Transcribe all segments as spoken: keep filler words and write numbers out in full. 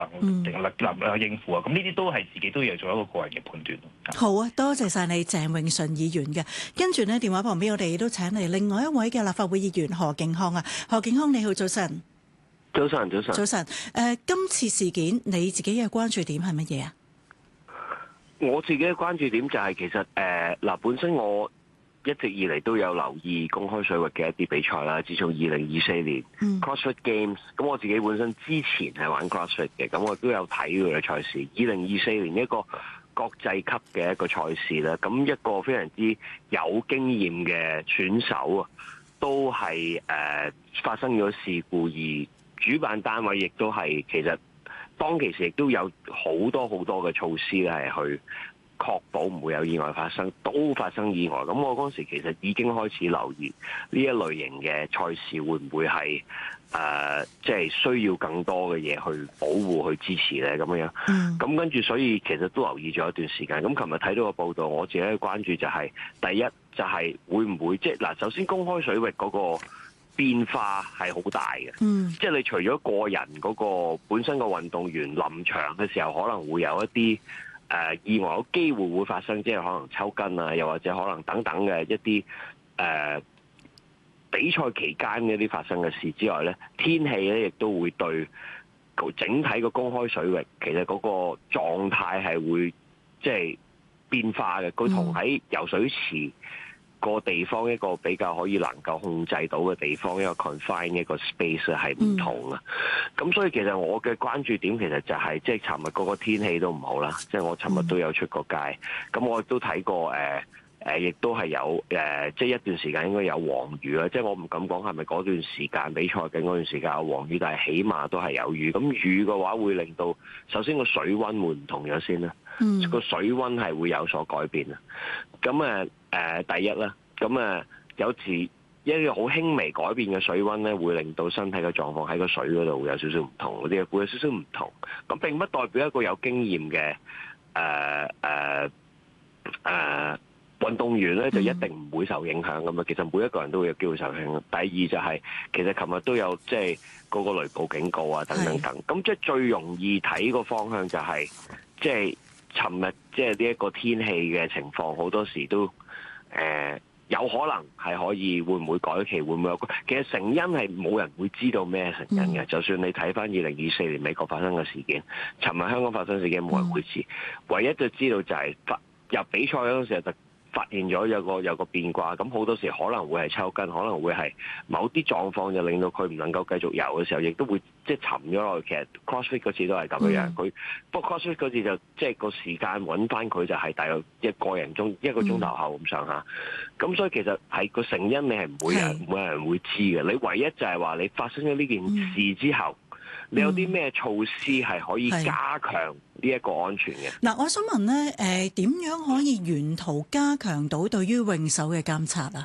定力立啊應付啊，咁呢啲都係自己都要做一個個人嘅判斷。 好啊，多謝晒你鄭泳舜議員嘅。跟住呢電話旁邊我哋都請嚟另外一位嘅立法會議員何敬康啊。何敬康你好，早晨。 早晨，早晨。 早晨。誒、呃，今次事件你自己嘅關注點係乜嘢啊？ 我自己嘅關注點就係、是、其實誒嗱、呃，本身我一直以嚟都有留意公開水域嘅一啲比賽啦。自從二零二四年 CrossFit Games，咁我自己本身之前係玩 CrossFit 嘅，咁我都有睇佢嘅賽事。二零二四年一個國際級嘅一個賽事啦，咁一個非常之有經驗嘅選手啊，都係誒、呃、發生咗事故，而主辦單位亦都係其實當其時亦都有好多好多嘅措施咧，係去確保唔會有意外發生，都發生意外。咁我嗰時其實已經開始留意呢一類型嘅賽事會唔會係誒即係需要更多嘅嘢去保護、去支持咧咁樣。咁、mm. 跟住所以其實都留意咗一段時間。咁琴日睇到個報道，我自己嘅關注就係、是、第一就係、是、會唔會即係嗱，首先公開水域嗰個變化係好大嘅，mm. 即係你除咗個人嗰個本身個運動員臨場嘅時候可能會有一啲。誒、呃、意外有機會會發生，即係可能抽筋啊，又或者可能等等嘅一啲誒、呃、比賽期間嘅一啲發生嘅事之外咧，天氣咧亦都會對整體個公開水域其實嗰個狀態係會即係變化嘅。佢同喺游水池個地方一個比較可以能夠控制到嘅地方，一個 confine 一個 space 係唔同啊。咁、嗯、所以其實我嘅關注點其實就係、是、即係尋日嗰個天氣都唔好啦。即係我尋日都有出過街，咁、嗯、我亦都睇過誒誒，亦、呃、都係有誒、呃，即係一段時間應該有黃雨啦。即係我唔敢講係咪嗰段時間比賽緊嗰段時間有黃雨，但係起碼都係有雨。咁雨嘅話會令到首先個水溫會唔同咗先啦。個、嗯、水溫係會有所改變啊。咁誒。誒、呃、第一啦，咁誒、呃、有時一個好輕微改變嘅水溫咧，會令到身體嘅狀況喺個水嗰度會有少少唔同，嗰啲會有少少唔同。咁並不代表一個有經驗嘅誒誒誒運動員咧，就一定唔會受影響咁啊。其實每一個人都會有機會受影響。第二就係、是、其實琴日都有即係嗰個雷暴警告啊，等等等。咁即係最容易睇個方向就係、是、即係尋日即係呢一個天氣嘅情況，好多時都。誒、呃、有可能係可以會唔會改期，會唔會有？其實成因係冇人會知道咩成因嘅。嗯、就算你睇翻二零二四年美國發生嘅事件，尋日香港發生事件冇人會知，嗯、唯一就知道就係入比賽嗰陣時就發現咗有個有個變卦，咁好多時可能會係抽筋，可能會係某啲狀況就令到佢唔能夠繼續游嘅時候，亦都會即係沉咗落去。其實 CrossFit 嗰次都係咁樣，佢、嗯、不過 CrossFit 嗰次就即係個時間揾翻佢就係大約一個人鐘一個鐘頭後咁上下。咁、嗯、所以其實係個成因你係唔會人冇是人會知嘅。你唯一就係話你發生咗呢件事之後。嗯你有啲咩措施係可以加強呢一個安全嘅？ 嗱、嗯，我想問咧，誒、呃、點樣可以沿途加強到對於泳手嘅監察啊？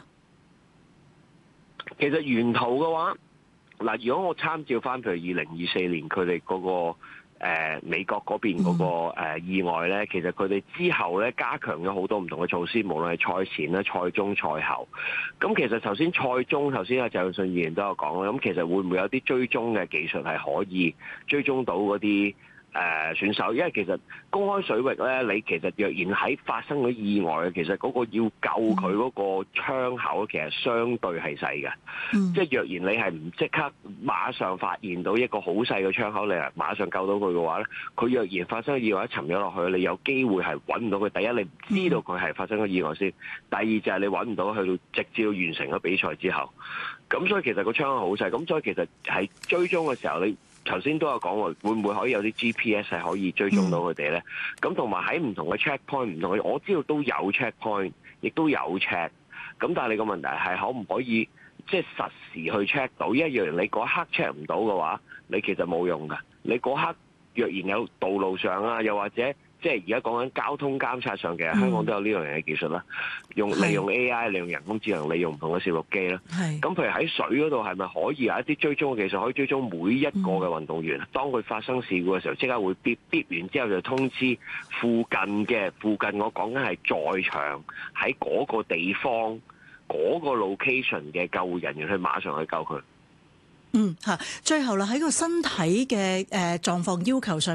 其實沿途嘅話，嗱，如果我參照翻譬如二零二四年佢哋嗰個。誒、呃、美國嗰邊嗰、那個、呃、意外咧，其實佢哋之後咧加強咗好多唔同嘅措施，無論係賽前咧、賽中、賽後。咁其實頭先賽中，頭先阿鄭泳舜議員都有講啦。咁其實會唔會有啲追蹤嘅技術係可以追蹤到嗰啲誒選手？因為其實公開水域咧，你其實若然喺發生咗意外嘅，其實嗰個要救佢嗰個窗口，其實相對係細嘅。嗯、即係若然你係唔即刻馬上發現到一個好細嘅窗口，你係馬上救到佢嘅話咧，佢若然發生咗意外沉咗落去，你有機會係揾唔到佢。第一，你唔知道佢係發生咗意外先；第二就係你揾唔到去到直至到完成咗比賽之後。咁所以其實個窗口好細。咁所以其實喺追蹤嘅時候，你頭先都有講過，會唔會可以有啲 G P S 係可以追蹤到佢哋咧？咁同埋喺唔同嘅 checkpoint，唔同嘅我知道都有 checkpoint，亦都有 check。咁但係你個問題係可唔可以即係實時去 check 到？一樣你嗰刻 check 唔到嘅話，你其實冇用㗎。你嗰刻若然有道路上啊，又或者即係而家講緊交通監察上，其實香港都有呢樣嘢嘅技術啦。用利用 A I， 利用人工智能，利用唔同嘅攝錄機啦。咁譬如喺水嗰度，係咪可以有一啲追蹤嘅技術，可以追蹤每一個嘅運動員？嗯、當佢發生事故嘅時候，即刻會嗶嗶完之後就通知附近嘅附近，我講緊係在場喺嗰個地方嗰、嗰個 location 嘅救護人員去馬上去救佢。 嗯嚇，最後啦喺個身體嘅誒狀況要求上。